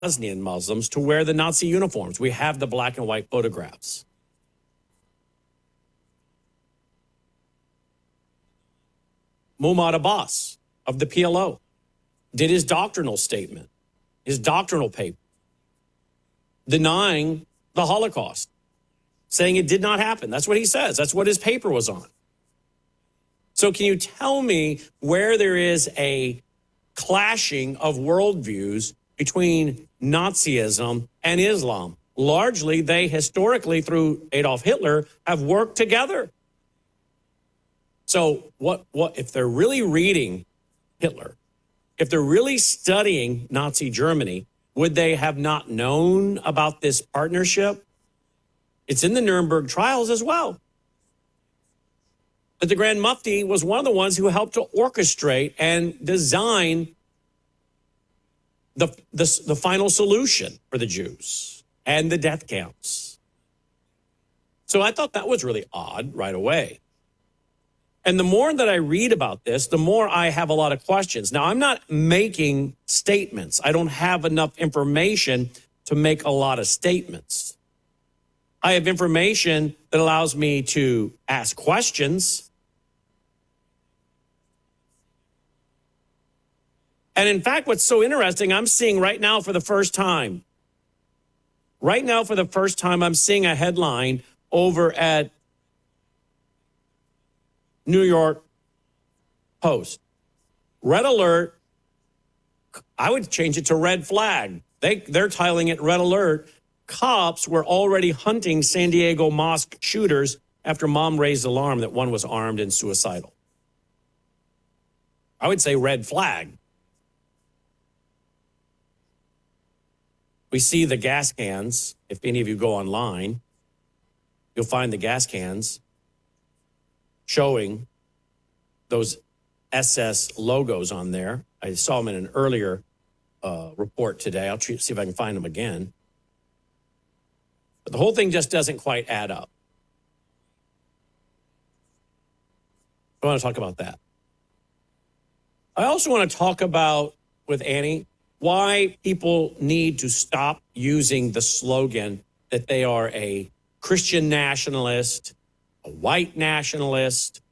Bosnian Muslims to wear the Nazi uniforms. We have the black and white photographs. Muhammad Abbas of the PLO did his doctrinal statement, his doctrinal paper, denying the Holocaust, saying it did not happen. That's what he says. That's what his paper was on. So can you tell me where there is a clashing of worldviews between Nazism and Islam? Largely, they historically, through Adolf Hitler, have worked together. So what if they're really reading Hitler, if they're really studying Nazi Germany, would they have not known about this partnership? It's in the Nuremberg trials as well. But the Grand Mufti was one of the ones who helped to orchestrate and design the final solution for the Jews and the death camps. So I thought that was really odd right away. And the more that I read about this, the more I have a lot of questions. Now, I'm not making statements. I don't have enough information to make a lot of statements. I have information that allows me to ask questions. And in fact, what's so interesting, I'm seeing right now for the first time, I'm seeing a headline over at New York Post. Red alert. I would change it to red flag. They're titling it red alert. Cops were already hunting San Diego mosque shooters after mom raised alarm that one was armed and suicidal. I would say red flag. We see the gas cans. If any of you go online, you'll find the gas cans showing those SS logos on there. I saw them in an earlier report today. I'll see if I can find them again. But the whole thing just doesn't quite add up. I want to talk about that. I also want to talk about, with Annie, why people need to stop using the slogan that they are a Christian nationalist, a white nationalist.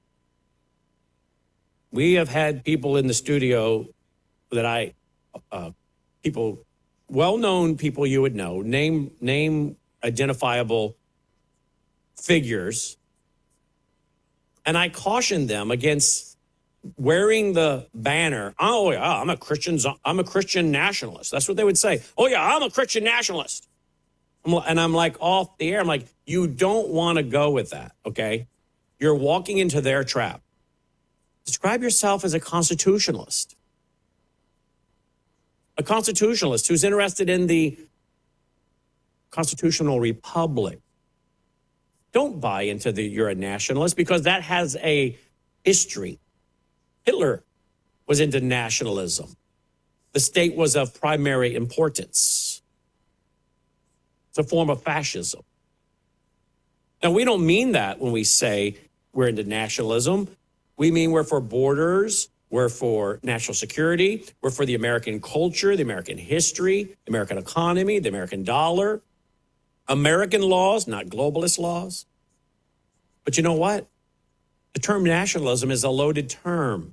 We have had people in the studio that people, well-known people you would know, name identifiable figures. And I caution them against wearing the banner. Oh yeah, I'm a Christian nationalist. That's what they would say. Oh yeah, I'm a Christian nationalist. And I'm like off the air. I'm like, you don't want to go with that, okay? You're walking into their trap. Describe yourself as a constitutionalist. A constitutionalist who's interested in the constitutional republic. Don't buy into you're a nationalist, because that has a history. Hitler was into nationalism. The state was of primary importance. It's a form of fascism. Now, we don't mean that when we say we're into nationalism. We mean we're for borders, we're for national security, we're for the American culture, the American history, the American economy, the American dollar, American laws, not globalist laws. But you know what? The term nationalism is a loaded term.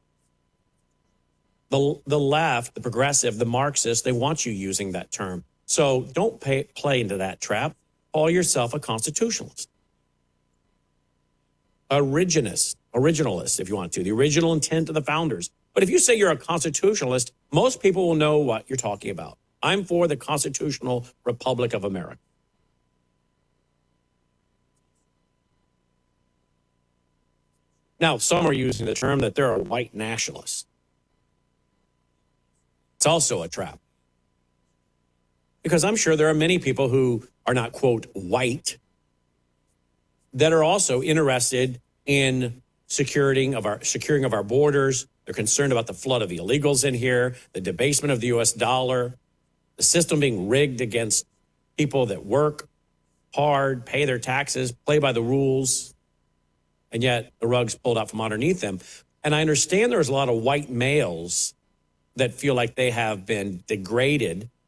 The left, the progressive, the Marxist, they want you using that term. So don't play into that trap. Call yourself a constitutionalist. Originalist, if you want to, the original intent of the founders. But if you say you're a constitutionalist, most people will know what you're talking about. I'm for the constitutional Republic of America. Now, some are using the term that they're a white nationalist. It's also a trap. Because I'm sure there are many people who are not, quote, white, that are also interested in securing of our borders. They're concerned about the flood of illegals in here, the debasement of the U.S. dollar, the system being rigged against people that work hard, pay their taxes, play by the rules, and yet the rug's pulled out from underneath them. And I understand there's a lot of white males that feel like they have been degraded